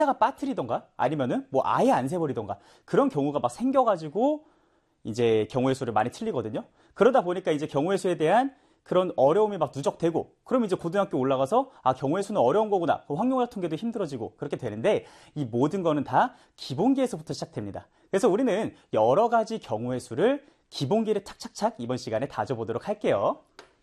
가 빠뜨리던가 아니면은 뭐 아예 안 세버리던가 그런 경우가 막 생겨가지고 이제 경우의 수를 많이 틀리거든요. 그러다 보니까 이제 경우의 수에 대한 그런 어려움이 막 누적되고, 그럼 이제 고등학교 올라가서 아, 경우의 수는 어려운 거구나. 확률화 통계도 힘들어지고 그렇게 되는데, 이 모든 거는 다 기본기에서부터 시작됩니다. 그래서 우리는 여러 가지 경우의 수를 기본기를 착착착 이번 시간에 다져보도록 할게요.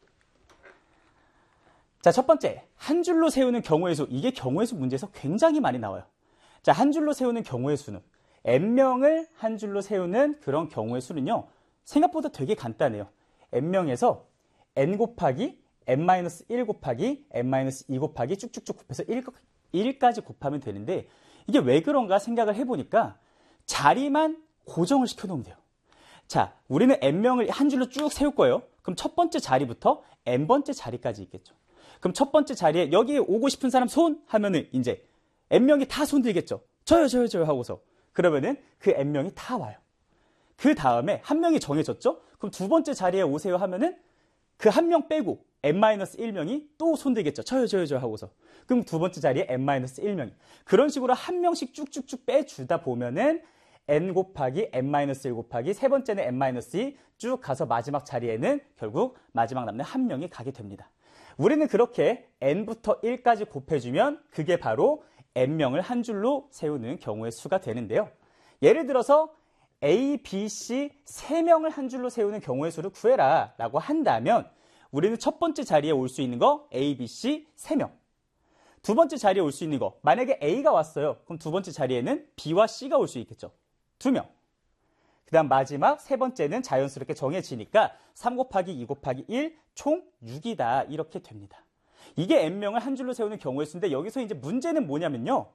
자, 첫 번째, 한 줄로 세우는 경우의 수. 이게 경우의 수 문제에서 굉장히 많이 나와요. 자, 한 줄로 세우는 경우의 수는 n명을 한 줄로 세우는 그런 경우의 수는요, 생각보다 되게 간단해요. n명에서 n 곱하기 n-1 곱하기 n-2 곱하기 쭉쭉쭉 곱해서 1까지 곱하면 되는데, 이게 왜 그런가 생각을 해보니까 자리만 고정을 시켜놓으면 돼요. 자, 우리는 n명을 한 줄로 쭉 세울 거예요. 그럼 첫 번째 자리부터 n번째 자리까지 있겠죠. 그럼 첫 번째 자리에 여기 오고 싶은 사람 손 하면은 이제 n명이 다 손 들겠죠. 저요 하고서. 그러면은 그 n명이 다 와요. 그 다음에 한 명이 정해졌죠? 그럼 두 번째 자리에 오세요 하면은 그 한 명 빼고 n-1명이 또 손들겠죠. 저요 하고서. 그럼 두 번째 자리에 n-1명이. 그런 식으로 한 명씩 쭉쭉쭉 빼주다 보면은 n 곱하기 n-1 곱하기 세 번째는 n-2 쭉 가서 마지막 자리에는 결국 마지막 남는 한 명이 가게 됩니다. 우리는 그렇게 n부터 1까지 곱해주면 그게 바로 n명을 한 줄로 세우는 경우의 수가 되는데요. 예를 들어서 A, B, C 3명을 한 줄로 세우는 경우의 수를 구해라 라고 한다면, 우리는 첫 번째 자리에 올 수 있는 거 A, B, C 3명. 두 번째 자리에 올 수 있는 거, 만약에 A가 왔어요. 그럼 두 번째 자리에는 B와 C가 올 수 있겠죠. 2명. 그 다음 마지막 세 번째는 자연스럽게 정해지니까 3 곱하기 2 곱하기 1 총 6이다. 이렇게 됩니다. 이게 n명을 한 줄로 세우는 경우의 수인데, 여기서 이제 문제는 뭐냐면요,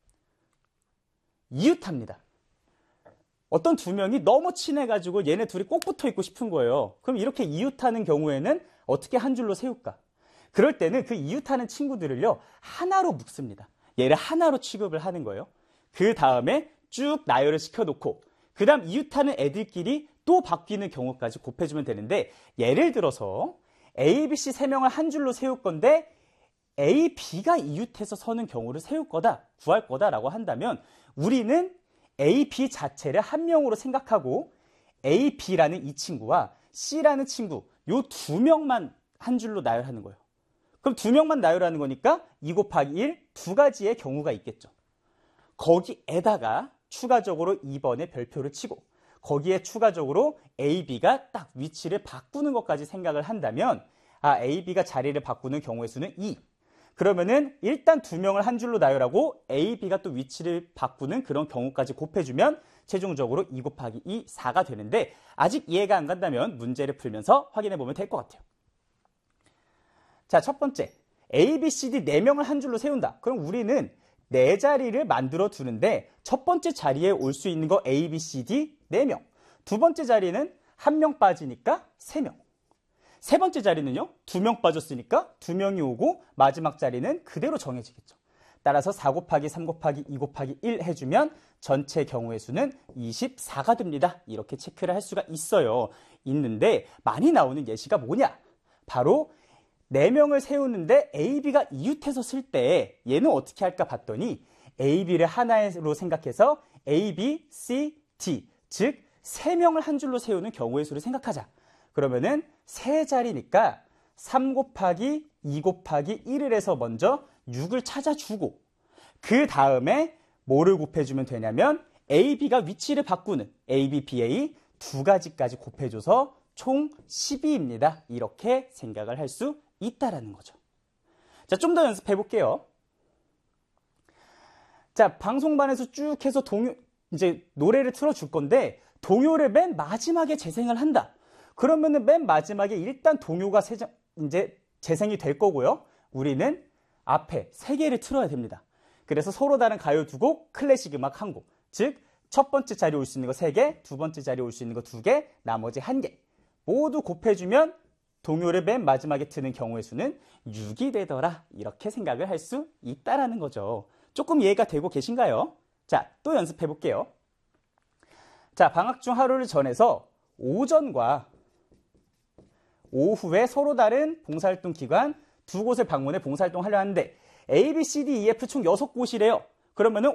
이웃합니다. 어떤 두 명이 너무 친해가지고 얘네 둘이 꼭 붙어 있고 싶은 거예요. 그럼 이렇게 이웃하는 경우에는 어떻게 한 줄로 세울까? 그럴 때는 그 이웃하는 친구들을요, 하나로 묶습니다. 얘를 하나로 취급을 하는 거예요. 그 다음에 쭉 나열을 시켜놓고, 그 다음 이웃하는 애들끼리 또 바뀌는 경우까지 곱해주면 되는데, 예를 들어서 A, B, C 3명을 한 줄로 세울 건데 A, B가 이웃해서 서는 경우를 세울 거다, 구할 거다라고 한다면, 우리는 A, B 자체를 한 명으로 생각하고 A, B라는 이 친구와 C라는 친구, 요 두 명만 한 줄로 나열하는 거예요. 그럼 두 명만 나열하는 거니까 2 곱하기 1, 두 가지의 경우가 있겠죠. 거기에다가 추가적으로 2번에 별표를 치고, 거기에 추가적으로 A, B가 딱 위치를 바꾸는 것까지 생각을 한다면, 아, A, B가 자리를 바꾸는 경우의 수는 2. 그러면은 일단 두 명을 한 줄로 나열하고 A, B가 또 위치를 바꾸는 그런 경우까지 곱해주면 최종적으로 2 곱하기 2, 4가 되는데, 아직 이해가 안 간다면 문제를 풀면서 확인해 보면 될 것 같아요. 자, 첫 번째, A, B, C, D 4명을 한 줄로 세운다. 그럼 우리는 4자리를 만들어 두는데, 첫 번째 자리에 올 수 있는 거 A, B, C, D 4명. 두 번째 자리는 한 명 빠지니까 3명. 세 번째 자리는요, 2명 빠졌으니까 2명이 오고 마지막 자리는 그대로 정해지겠죠. 따라서 4 곱하기 3 곱하기 2 곱하기 1 해주면 전체 경우의 수는 24가 됩니다. 이렇게 체크를 할 수가 있는데 많이 나오는 예시가 뭐냐? 바로 4명을 세우는데 A, B가 이웃해서 쓸 때 얘는 어떻게 할까 봤더니, A, B를 하나로 생각해서 A, B, C, D, 즉 3명을 한 줄로 세우는 경우의 수를 생각하자. 그러면은 세 자리니까 3 곱하기 2 곱하기 1을 해서 먼저 6을 찾아주고, 그 다음에 뭐를 곱해주면 되냐면 A, B가 위치를 바꾸는 A, B, BA 두 가지까지 곱해줘서 총 12입니다. 이렇게 생각을 할 수 있다라는 거죠. 자, 좀 더 연습해 볼게요. 자, 방송반에서 쭉 해서 이제 노래를 틀어줄 건데, 동요를 맨 마지막에 재생을 한다. 그러면은 맨 마지막에 일단 동요가 이제 재생이 될 거고요. 우리는 앞에 3개를 틀어야 됩니다. 그래서 서로 다른 가요 2곡, 클래식 음악 1곡. 즉, 첫 번째 자리에 올 수 있는 거 3개, 두 번째 자리에 올 수 있는 거 2개, 나머지 1개. 모두 곱해주면 동요를 맨 마지막에 트는 경우의 수는 6이 되더라. 이렇게 생각을 할 수 있다라는 거죠. 조금 이해가 되고 계신가요? 자, 또 연습해 볼게요. 자, 방학 중 하루를 정해서 오전과 오후에 서로 다른 봉사활동 기관 2곳을 방문해 봉사활동 하려 하는데 A, B, C, D, E, F 총 6곳이래요. 그러면은